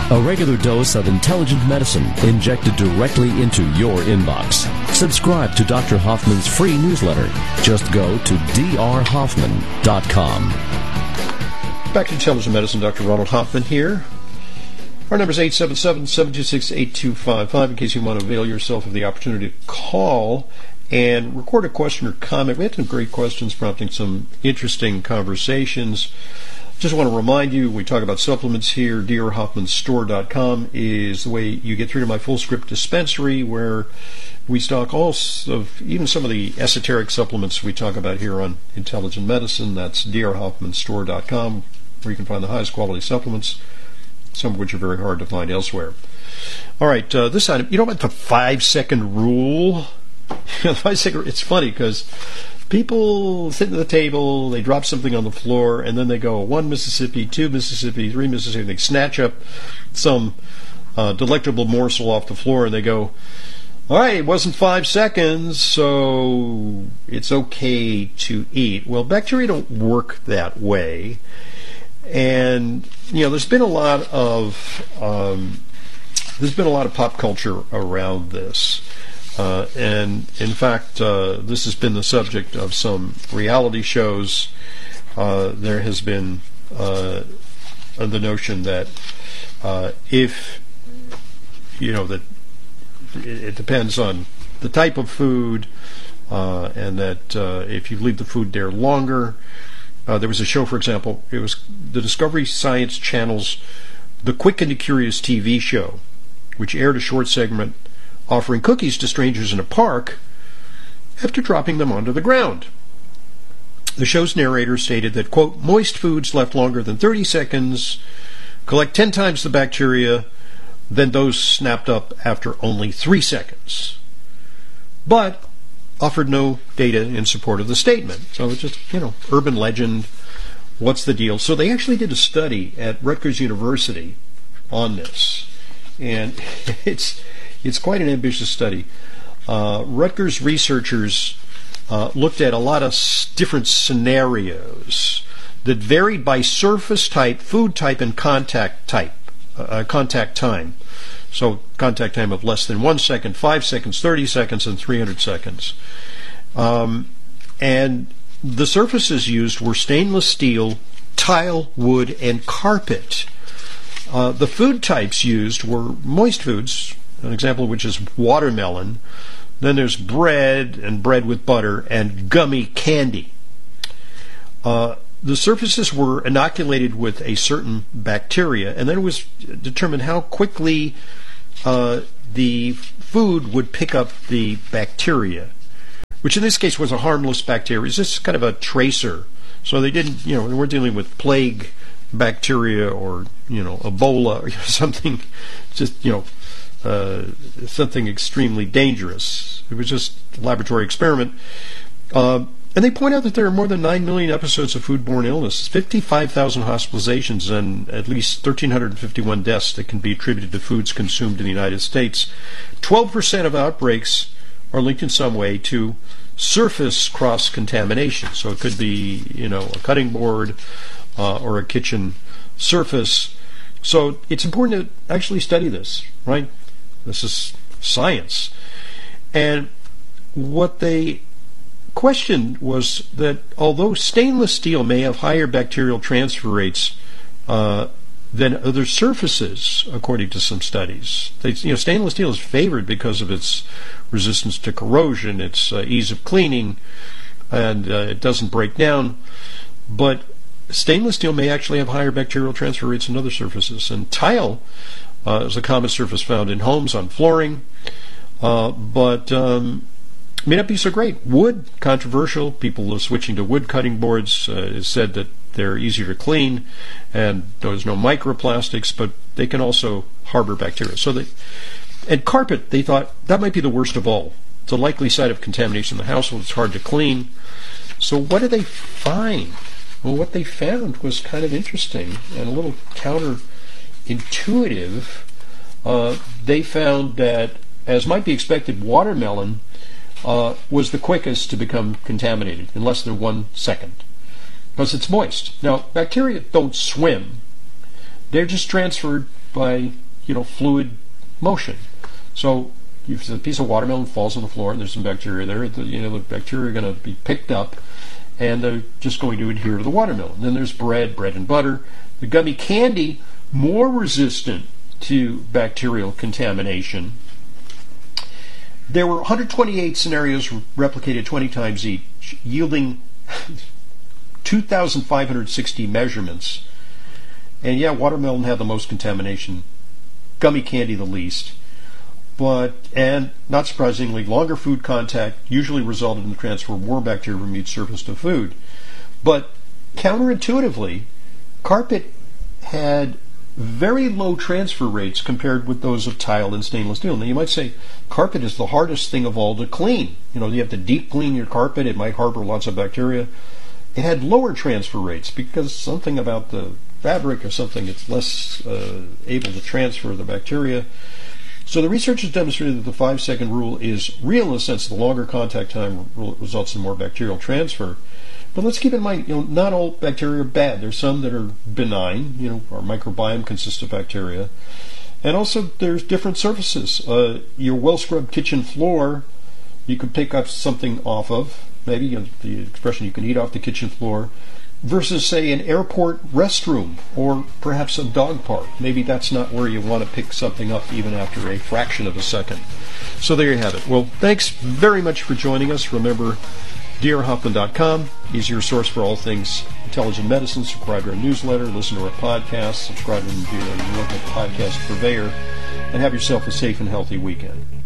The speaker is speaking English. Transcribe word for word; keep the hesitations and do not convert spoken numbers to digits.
A regular dose of intelligent medicine injected directly into your inbox. Subscribe to Doctor Hoffman's free newsletter. Just go to d r hoffman dot com. Back to Intelligent Medicine, Doctor Ronald Hoffman here. Our number is eight seven seven, seven two six, eight two five five in case you want to avail yourself of the opportunity to call and record a question or comment. We had some great questions prompting some interesting conversations. Just want to remind you, we talk about supplements here. d r hoffman store dot com is the way you get through to my full script dispensary, where we stock all of, even some of the esoteric supplements we talk about here on Intelligent Medicine. That's d r hoffman store dot com, where you can find the highest quality supplements, some of which are very hard to find elsewhere. All right, uh, this item, you know about the five-second rule? the five second, it's funny because people sit at the table, they drop something on the floor, and then they go one Mississippi, two Mississippi, three Mississippi. They snatch up some uh, delectable morsel off the floor, and they go, all right, it wasn't five seconds, so it's okay to eat. Well, bacteria don't work that way. And, you know, there's been a lot of um, there's been a lot of pop culture around this. Uh, and, in fact, uh, this has been the subject of some reality shows. Uh, there has been uh, the notion that uh, if, you know, that it depends on the type of food, uh, and that uh, if you leave the food there longer, uh, there was a show, for example, it was the Discovery Science Channel's The Quick and the Curious T V show, which aired a short segment offering cookies to strangers in a park after dropping them onto the ground. The show's narrator stated that, quote, moist foods left longer than thirty seconds collect ten times the bacteria than those snapped up after only three seconds, but offered no data in support of the statement. So it's just, you know, urban legend, what's the deal? So they actually did a study at Rutgers University on this, and it's it's quite an ambitious study. Uh, Rutgers researchers uh, looked at a lot of s- different scenarios that varied by surface type, food type, and contact type. Uh, contact time. So contact time of less than one second, five seconds, thirty seconds, and three hundred seconds. Um, and the surfaces used were stainless steel, tile, wood, and carpet. Uh, the food types used were moist foods, an example of which is watermelon. Then there's bread and bread with butter and gummy candy. Uh, The surfaces were inoculated with a certain bacteria, and then it was determined how quickly uh, the food would pick up the bacteria, which in this case was a harmless bacteria. It's just kind of a tracer. So they didn't, you know, they weren't dealing with plague bacteria or, you know, Ebola or something, just, you know, uh, something extremely dangerous. It was just a laboratory experiment. Uh, And they point out that there are more than nine million episodes of foodborne illness, fifty-five thousand hospitalizations, and at least one thousand three hundred fifty-one deaths that can be attributed to foods consumed in the United States. twelve percent of outbreaks are linked in some way to surface cross-contamination. So it could be, you know, a cutting board uh, or a kitchen surface. So it's important to actually study this, right? This is science. And what they question was that although stainless steel may have higher bacterial transfer rates uh, than other surfaces, according to some studies, they, you know, stainless steel is favored because of its resistance to corrosion, its uh, ease of cleaning, and uh, it doesn't break down. But stainless steel may actually have higher bacterial transfer rates than other surfaces. And tile uh, is a common surface found in homes on flooring, uh, but um, may not be so great. Wood, controversial. People are switching to wood cutting boards. Uh, it's said that they're easier to clean and there's no microplastics, but they can also harbor bacteria. So they, and carpet, they thought that might be the worst of all. It's a likely site of contamination in the household. It's hard to clean. So what did they find? Well, what they found was kind of interesting and a little counterintuitive. Uh, they found that, as might be expected, watermelon Uh, was the quickest to become contaminated in less than one second because it's moist. Now, bacteria don't swim. they're just transferred by, you know, fluid motion. So if a piece of watermelon falls on the floor and there's some bacteria there, the, you know, the bacteria are going to be picked up and they're just going to adhere to the watermelon. Then there's bread, bread and butter. The gummy candy, more resistant to bacterial contamination. There were one hundred twenty-eight scenarios replicated twenty times each, yielding two thousand five hundred sixty measurements. And yeah, watermelon had the most contamination, gummy candy the least. But, and not surprisingly, longer food contact usually resulted in the transfer of more bacteria from each surface to food. But counterintuitively, carpet had very low transfer rates compared with those of tile and stainless steel. Now you might say carpet is the hardest thing of all to clean. You know, you have to deep clean your carpet. It might harbor lots of bacteria. It had lower transfer rates because something about the fabric or something, it's less uh, able to transfer the bacteria. So the researchers demonstrated that the five-second rule is real in the sense the longer contact time results in more bacterial transfer. But let's keep in mind, you know, not all bacteria are bad. There's some that are benign. You know, our microbiome consists of bacteria. And also there's different surfaces. Uh, your well-scrubbed kitchen floor, you could pick up something off of, maybe you know, the expression you can eat off the kitchen floor, versus, say, an airport restroom or perhaps a dog park. Maybe that's not where you want to pick something up even after a fraction of a second. So there you have it. Well, thanks very much for joining us. Remember, D R Hoffman dot com is your source for all things intelligent medicine. Subscribe to our newsletter, listen to our podcast, subscribe to your local podcast purveyor, and have yourself a safe and healthy weekend.